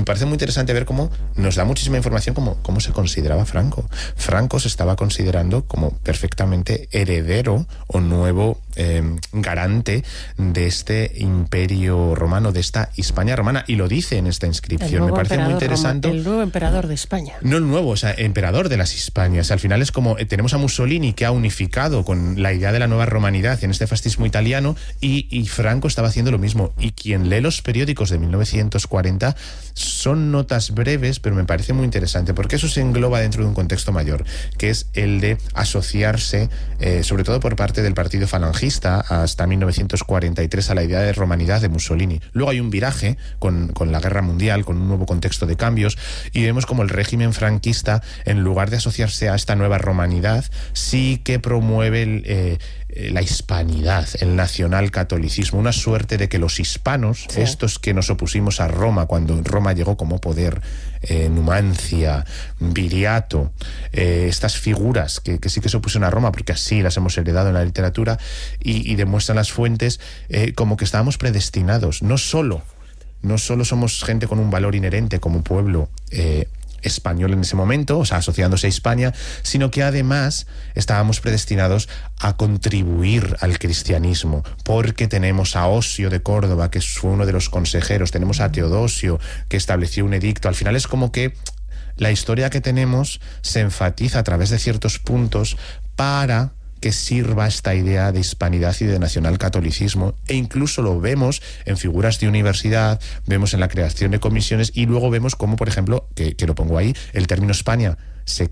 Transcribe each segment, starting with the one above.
me parece muy interesante ver cómo nos da muchísima información cómo se consideraba Franco. Franco se estaba considerando como perfectamente heredero o nuevo garante de este imperio romano, de esta Hispania romana, y lo dice en esta inscripción. Me parece muy interesante. El nuevo emperador de España. No el nuevo, o sea, emperador de las Hispanias. Al final es como, tenemos a Mussolini, que ha unificado con la idea de la nueva romanidad en este fascismo italiano, y Franco estaba haciendo lo mismo. Y quien lee los periódicos de 1940 son notas breves, pero me parece muy interesante, porque eso se engloba dentro de un contexto mayor, que es el de asociarse, sobre todo por parte del partido falangista, hasta 1943, a la idea de romanidad de Mussolini. Luego hay un viraje con la guerra mundial, con un nuevo contexto de cambios, y vemos como el régimen franquista, en lugar de asociarse a esta nueva romanidad, sí que promueve la hispanidad, el nacionalcatolicismo, una suerte de que los hispanos, sí, estos que nos opusimos a Roma cuando Roma llegó como poder, Numancia, Viriato, estas figuras que sí que se opusieron a Roma, porque así las hemos heredado en la literatura, y demuestran las fuentes, como que estábamos predestinados. No solo somos gente con un valor inherente como pueblo español en ese momento, o sea, asociándose a Hispania, sino que además estábamos predestinados a contribuir al cristianismo, porque tenemos a Osio de Córdoba, que fue uno de los consejeros, tenemos a Teodosio, que estableció un edicto. Al final es como que la historia que tenemos se enfatiza a través de ciertos puntos para que sirva esta idea de hispanidad y de nacionalcatolicismo, e incluso lo vemos en figuras de universidad, vemos en la creación de comisiones, y luego vemos cómo, por ejemplo, que lo pongo ahí, el término Hispania se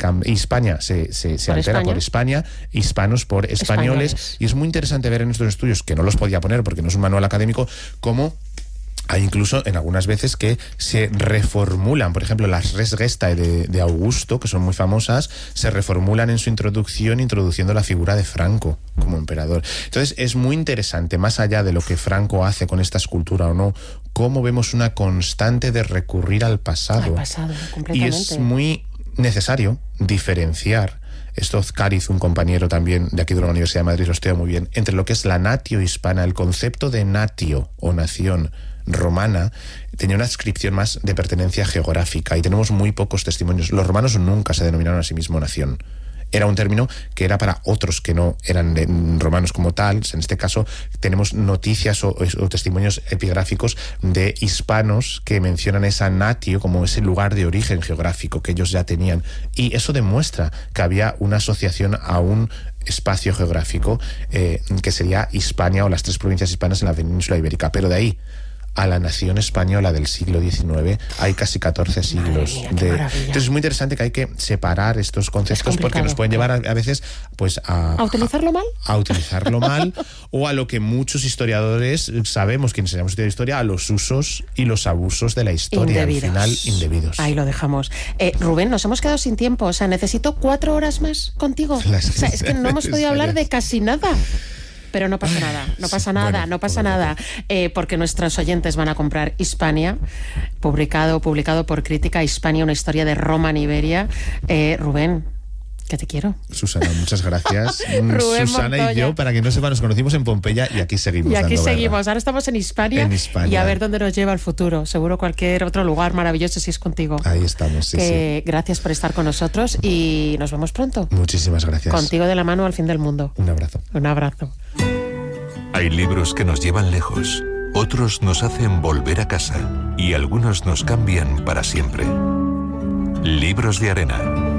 altera por España, hispanos por españoles, y es muy interesante ver en estos estudios, que no los podía poner porque no es un manual académico, cómo hay incluso en algunas veces que se reformulan. Por ejemplo, las Res Gestae de Augusto, que son muy famosas, se reformulan en su introducción, introduciendo la figura de Franco como emperador. Entonces es muy interesante, más allá de lo que Franco hace con esta escultura o no, cómo vemos una constante de recurrir al pasado. Al pasado, completamente. Y es muy necesario diferenciar. Esto Cáriz, un compañero también de aquí de la Universidad de Madrid, lo estudia muy bien, entre lo que es la natio hispana, el concepto de natio o nación romana, tenía una adscripción más de pertenencia geográfica, y tenemos muy pocos testimonios. Los romanos nunca se denominaron a sí mismos nación. Era un término que era para otros que no eran romanos como tal. En este caso tenemos noticias o testimonios epigráficos de hispanos que mencionan esa natio como ese lugar de origen geográfico que ellos ya tenían, y eso demuestra que había una asociación a un espacio geográfico que sería Hispania, o las 3 provincias hispanas en la península ibérica. Pero de ahí a la nación española del siglo XIX hay casi 14 siglos. Entonces es muy interesante que hay que separar estos conceptos, porque nos pueden llevar a veces pues ¿A utilizarlo mal? A utilizarlo mal, o a lo que muchos historiadores sabemos, que enseñamos de historia, a los usos y los abusos de la historia, al final indebidos. Ahí lo dejamos. Rubén, nos hemos quedado sin tiempo, o sea, necesito 4 horas más contigo. O sea, es que no hemos podido hablar de casi nada. Pero no pasa nada, no pasa nada, porque nuestros oyentes van a comprar Hispania, publicado por Crítica, Hispania, una historia de Roma en Iberia. Rubén, que te quiero. Susana, muchas gracias. Susana Montoya y yo, para que no sepa, nos conocimos en Pompeya y aquí seguimos. Ahora estamos en Hispania, y a ver dónde nos lleva el futuro. Seguro cualquier otro lugar maravilloso si es contigo. Ahí estamos, sí. Gracias por estar con nosotros y nos vemos pronto. Muchísimas gracias. Contigo de la mano al fin del mundo. Un abrazo. Un abrazo. Hay libros que nos llevan lejos, otros nos hacen volver a casa y algunos nos cambian para siempre. Libros de Arena.